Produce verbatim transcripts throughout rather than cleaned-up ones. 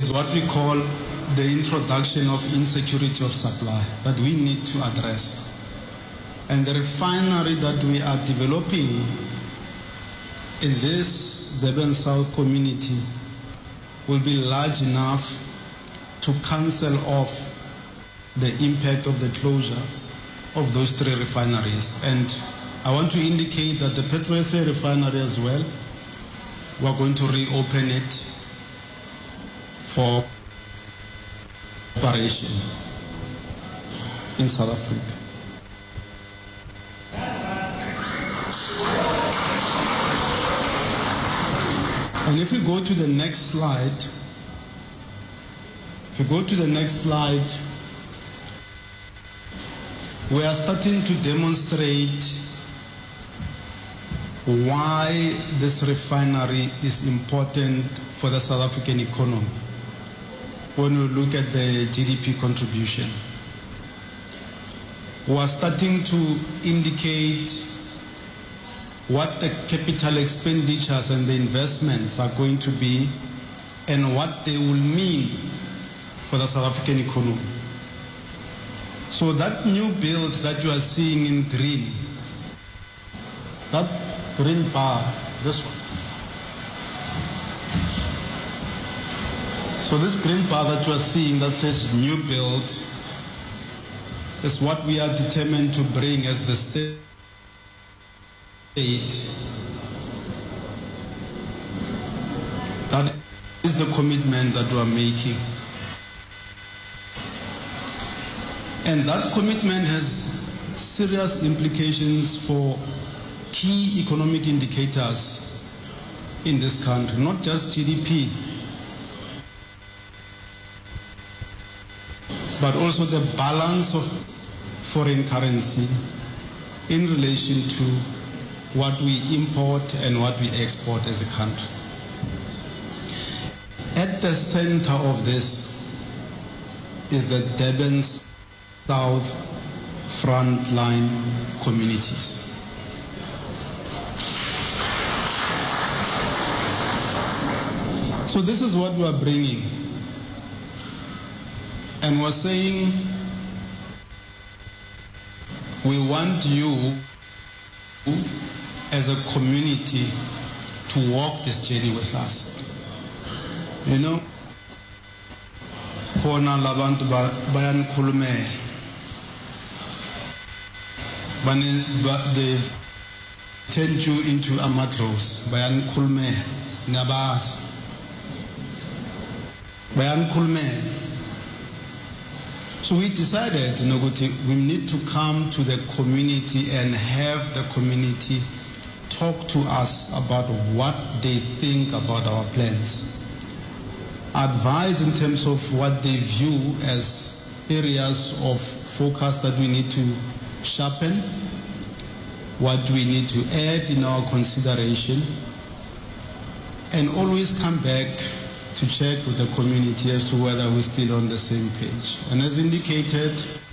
what we call the introduction of insecurity of supply that we need to address. And the refinery that we are developing in this Durban South community will be large enough to cancel off the impact of the closure of those three refineries. And I want to indicate that the PetroSA refinery as well, we're going to reopen it for operation in South Africa. And if we go to the next slide, if we go to the next slide, we are starting to demonstrate why this refinery is important for the South African economy when we look at the G D P contribution. We are starting to indicate what the capital expenditures and the investments are going to be and what they will mean for the South African economy. So that new build that you are seeing in green, that green bar, this one. So this green bar that you are seeing that says new build is what we are determined to bring as the state. That is the commitment that we are making. And that commitment has serious implications for key economic indicators in this country, not just G D P, but also the balance of foreign currency in relation to what we import and what we export as a country. At the center of this is the Durban South frontline communities. So this is what we are bringing. And we're saying we want you as a community to walk this journey with us. You know, khona labantu bayankhulumela. They've turned you into amadros. Bayankhulumela nabas. Bayankhulumela. So we decided, you know, we need to come to the community and have the community talk to us about what they think about our plans. Advise in terms of what they view as areas of focus that we need to sharpen, what we need to add in our consideration, and always come back to check with the community as to whether we're still on the same page. And as indicated,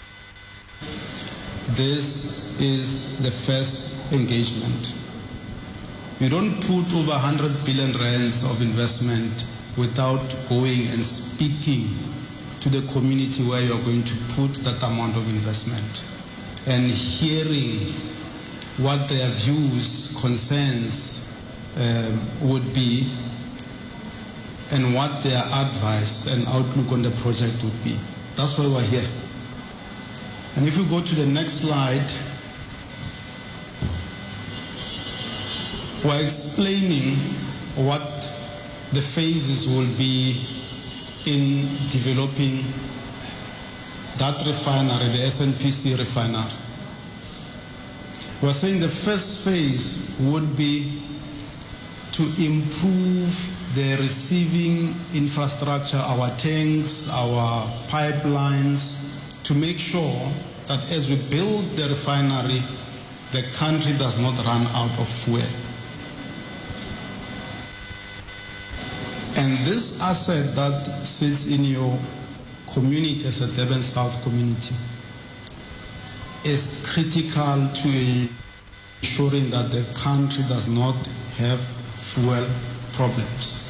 this is the first engagement. We don't put over one hundred billion rands of investment without going and speaking to the community where you're going to put that amount of investment and hearing what their views, concerns um, would be, and what their advice and outlook on the project would be. That's why we're here. And if we go to the next slide, we're explaining what the phases will be in developing that refinery, the S N P C refinery. We're saying the first phase would be to improve the receiving infrastructure, our tanks, our pipelines, to make sure that as we build the refinery, the country does not run out of fuel. And this asset that sits in your community as a Durban South community is critical to ensuring that the country does not have fuel problems.